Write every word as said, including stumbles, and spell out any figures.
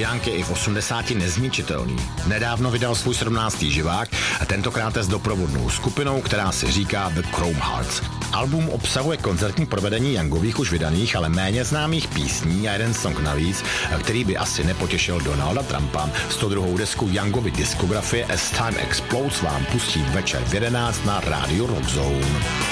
Young je i v osmdesáti nezničitelný. Nedávno vydal svůj sedmnáctý živák a tentokrát s doprovodnou skupinou, která si říká The Chrome Hearts. Album obsahuje koncertní provedení Youngových už vydaných, ale méně známých písní a jeden song navíc, který by asi nepotěšil Donalda Trumpa. sto druhou desku Youngovy diskografie As Time Explodes vám pustí večer v jedenáct na rádiu Rock Zone.